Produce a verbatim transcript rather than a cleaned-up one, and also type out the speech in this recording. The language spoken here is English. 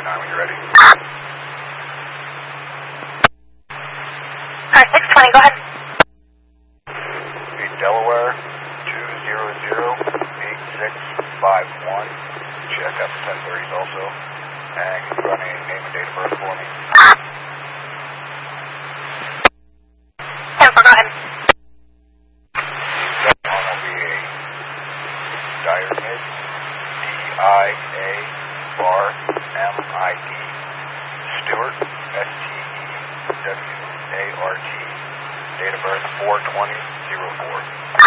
nine when you're ready. Alright, six twenty, go ahead. Eight Delaware, two zero zero eight six five one. Check out the ten thirties also. And can you run a name and date of birth for me? ten four, go ahead. That one will be a Dyer Mid, D I A bar M I D, Stewart, S T E W A R T, date of birth four twenty oh four.